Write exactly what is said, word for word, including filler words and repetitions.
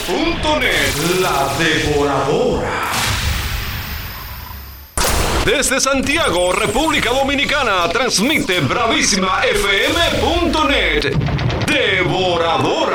punto net, la devoradora. Desde Santiago, República Dominicana, transmite bravísima f m punto net, devoradora.